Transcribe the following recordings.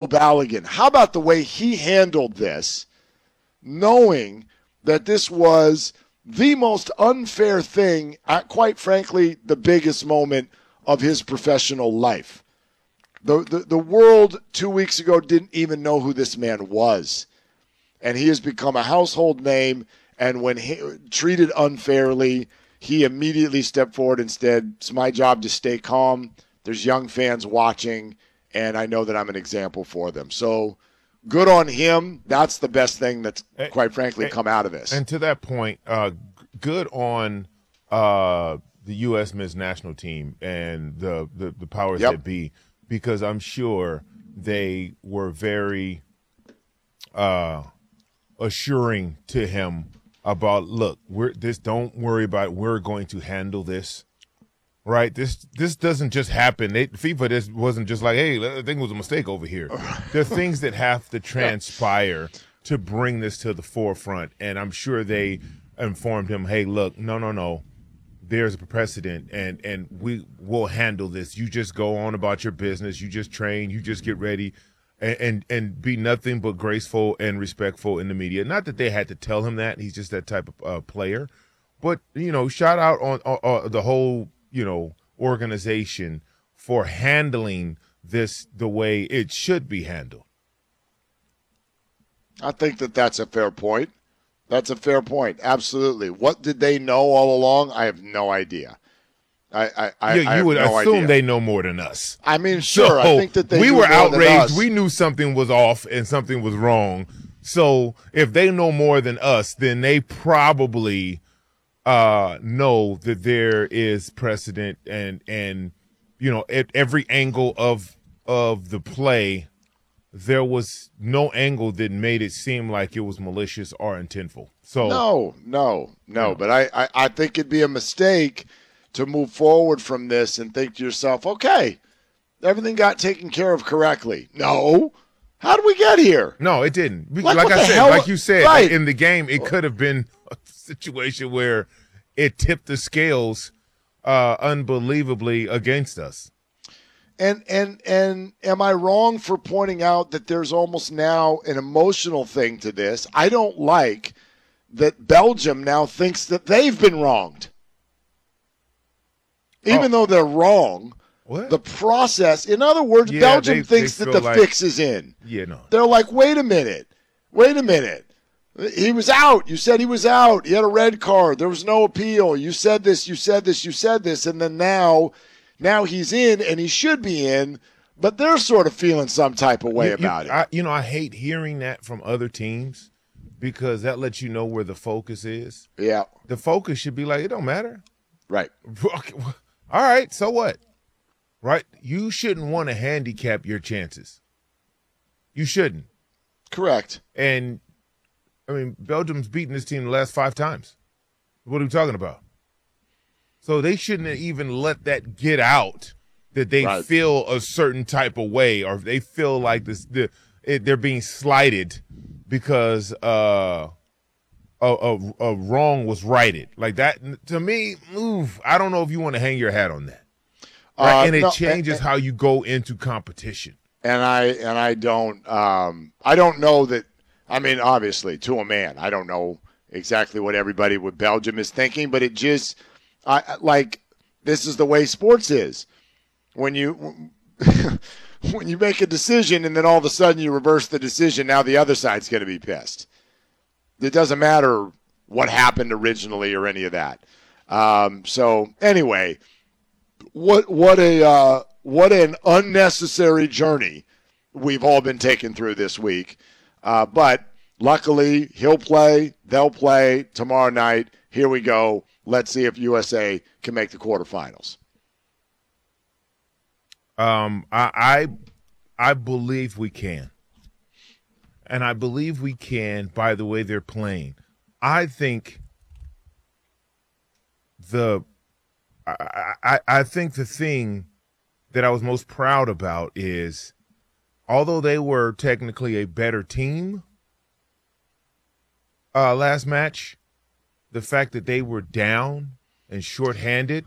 Balogun. How about the way he handled this, knowing that this was the most unfair thing at, quite frankly, the biggest moment of his professional life. The world 2 weeks ago didn't even know who this man was. And he has become a household name. And when treated unfairly, he immediately stepped forward and said, it's my job to stay calm. There's young fans watching, and I know that I'm an example for them. So good on him. That's the best thing that's, quite frankly, come out of this. And to that point, good on the U.S. men's national team and the powers that be, because I'm sure they were very assuring to him about, look, don't worry about it. We're going to handle this, right? This doesn't just happen. FIFA, this wasn't just like, hey, I think it was a mistake over here. There are things that have to transpire to bring this to the forefront, and I'm sure they informed him, hey, look, no. There's a precedent, and we will handle this. You just go on about your business. You just train. You just get ready, and be nothing but graceful and respectful in the media. Not that they had to tell him that. He's just that type of player. But, shout out on the whole, organization for handling this the way it should be handled. I think that's a fair point. That's a fair point. Absolutely. What did they know all along? I have no idea. You would assume they know more than us. I mean, sure. So I think that we were outraged. We knew something was off and something was wrong. So if they know more than us, then they probably know that there is precedent and at every angle of the play. There was no angle that made it seem like it was malicious or intentful. So no. But I think it'd be a mistake to move forward from this and think to yourself, okay, everything got taken care of correctly. No. How did we get here? No, it didn't. Like you said, right. In the game, it could have been a situation where it tipped the scales unbelievably against us. And am I wrong for pointing out that there's almost now an emotional thing to this? I don't like that Belgium now thinks that they've been wronged. Even though they're wrong, the process, in other words, Belgium thinks that the fix is in. Yeah, no. They're like, wait a minute. He was out. You said he was out. He had a red card. There was no appeal. You said this. And then now he's in, and he should be in, but they're sort of feeling some type of way about it. I hate hearing that from other teams because that lets you know where the focus is. Yeah. The focus should be like, it don't matter. Right. All right, so what? Right? You shouldn't want to handicap your chances. You shouldn't. Correct. And, Belgium's beaten this team the last 5 times. What are we talking about? So they shouldn't have even let that get out that they feel a certain type of way or they feel like they're being slighted because a wrong was righted. Like that, to me, I don't know if you want to hang your hat on that. Right? And it changes how you go into competition. And I don't know that. Obviously, to a man, I don't know exactly what everybody with Belgium is thinking, but it just. This is the way sports is. When you make a decision and then all of a sudden you reverse the decision, now the other side's going to be pissed. It doesn't matter what happened originally or any of that. So anyway, what an unnecessary journey we've all been taken through this week. But luckily he'll play, they'll play tomorrow night. Here we go. Let's see if USA can make the quarterfinals. I believe we can. And I believe we can by the way they're playing. I think I think the thing that I was most proud about is although they were technically a better team last match, the fact that they were down and shorthanded,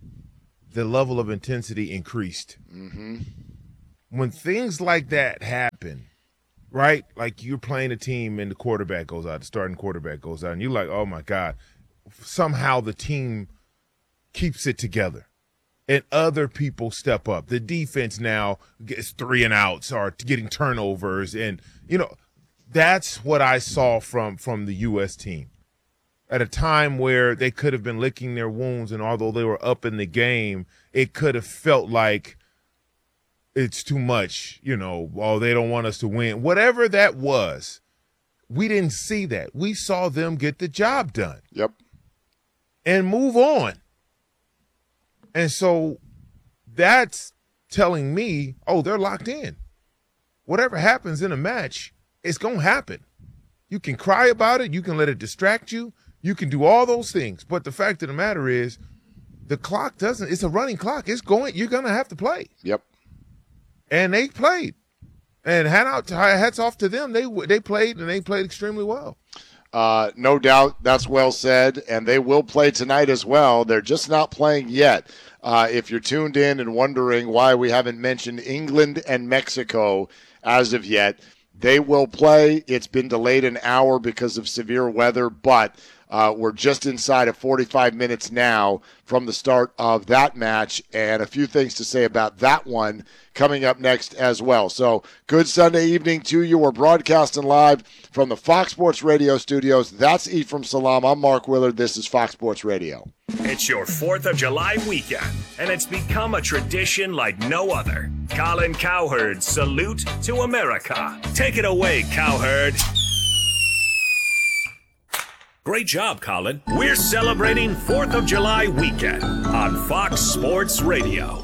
the level of intensity increased. Mm-hmm. When things like that happen, happen, right? Like you're playing a team and the quarterback goes out, the starting quarterback goes out, and you're like, oh, my God. Somehow the team keeps it together and other people step up. The defense now gets 3 and outs or getting turnovers. And, that's what I saw from the U.S. team at a time where they could have been licking their wounds. And although they were up in the game, it could have felt like it's too much, they don't want us to win. Whatever that was, we didn't see that. We saw them get the job done. Yep. And move on. And so that's telling me, they're locked in. Whatever happens in a match, it's going to happen. You can cry about it. You can let it distract you. You can do all those things. But the fact of the matter is the clock it's a running clock. You're going to have to play. Yep. And they played. And hats off to them. They played, and they played extremely well. No doubt, that's well said, and they will play tonight as well. They're just not playing yet. If you're tuned in and wondering why we haven't mentioned England and Mexico as of yet, they will play. It's been delayed an hour because of severe weather, but we're just inside of 45 minutes now from the start of that match, and a few things to say about that one coming up next as well. So good Sunday evening to you. We're broadcasting live from the Fox Sports Radio studios. That's Ephraim Salam. I'm Mark Willard. This is Fox Sports Radio. It's your 4th of July weekend, and it's become a tradition like no other. Colin Cowherd's Salute to America. Take it away, Cowherd. Great job, Colin. We're celebrating 4th of July weekend on Fox Sports Radio.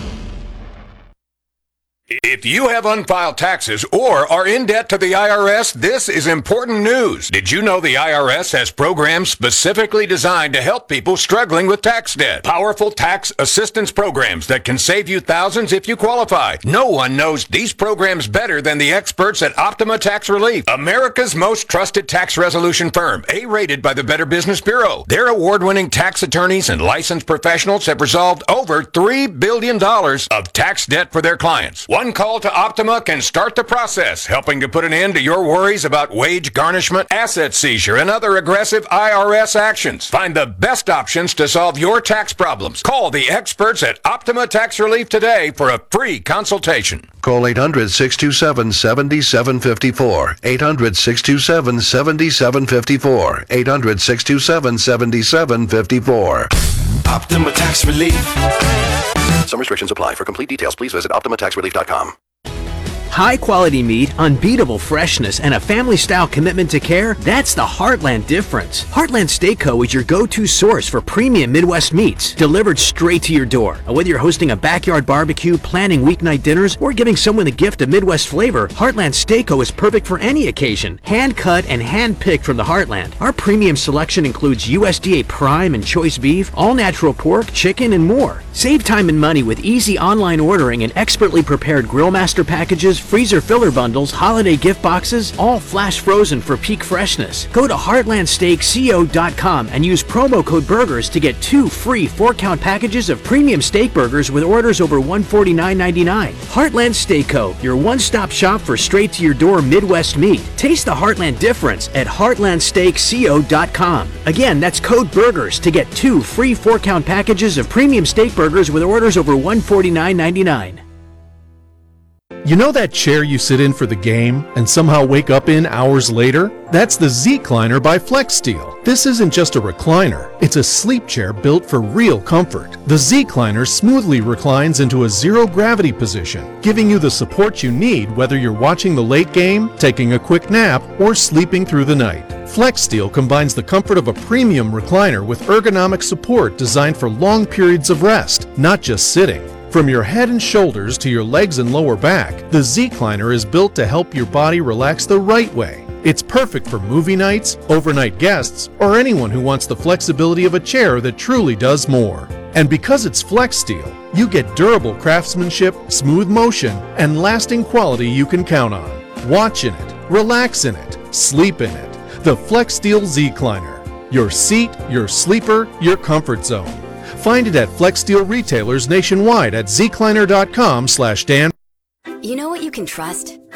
If you have unfiled taxes or are in debt to the IRS, this is important news. Did you know the IRS has programs specifically designed to help people struggling with tax debt? Powerful tax assistance programs that can save you thousands if you qualify. No one knows these programs better than the experts at Optima Tax Relief, America's most trusted tax resolution firm, A-rated by the Better Business Bureau. Their award-winning tax attorneys and licensed professionals have resolved over $3 billion of tax debt for their clients. One call to Optima can start the process, helping to put an end to your worries about wage garnishment, asset seizure, and other aggressive IRS actions. Find the best options to solve your tax problems. Call the experts at Optima Tax Relief today for a free consultation. Call 800-627-7754. 800-627-7754. 800-627-7754. Optima Tax Relief. Some restrictions apply. For complete details, please visit OptimaTaxRelief.com. High-quality meat, unbeatable freshness, and a family-style commitment to care, that's the Heartland difference. Heartland Steakco is your go-to source for premium Midwest meats, delivered straight to your door. Whether you're hosting a backyard barbecue, planning weeknight dinners, or giving someone a gift of Midwest flavor, Heartland Steakco is perfect for any occasion. Hand-cut and hand-picked from the Heartland. Our premium selection includes USDA prime and choice beef, all-natural pork, chicken, and more. Save time and money with easy online ordering and expertly prepared Grill Master packages, freezer filler bundles, holiday gift boxes, all flash frozen for peak freshness. Go to heartlandsteakco.com and use promo code BURGERS to get 2 free 4-count packages of premium steak burgers with orders over $149.99. Heartland Steakco, your one-stop shop for straight-to-your-door Midwest meat. Taste the Heartland difference at heartlandsteakco.com. Again, that's code BURGERS to get 2 free 4-count packages of premium steak burgers with orders over $149.99. You know that chair you sit in for the game and somehow wake up in hours later? That's the Z-Cliner by FlexSteel. This isn't just a recliner, it's a sleep chair built for real comfort. The Z-Cliner smoothly reclines into a zero-gravity position, giving you the support you need whether you're watching the late game, taking a quick nap, or sleeping through the night. FlexSteel combines the comfort of a premium recliner with ergonomic support designed for long periods of rest, not just sitting. From your head and shoulders to your legs and lower back, the Z-Cliner is built to help your body relax the right way. It's perfect for movie nights, overnight guests, or anyone who wants the flexibility of a chair that truly does more. And because it's FlexSteel, you get durable craftsmanship, smooth motion, and lasting quality you can count on. Watch in it, relax in it, sleep in it. The FlexSteel Z-Cliner. Your seat, your sleeper, your comfort zone. Find it at FlexSteel retailers nationwide at zcliner.com/Dan. You know what you can trust?